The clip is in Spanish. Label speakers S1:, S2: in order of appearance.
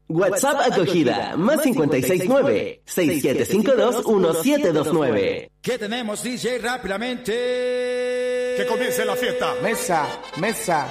S1: WhatsApp acogida, más 569-6752-1729.
S2: ¿Qué tenemos, DJ? Rápidamente.
S3: Que comience la fiesta.
S4: Mesa, mesa.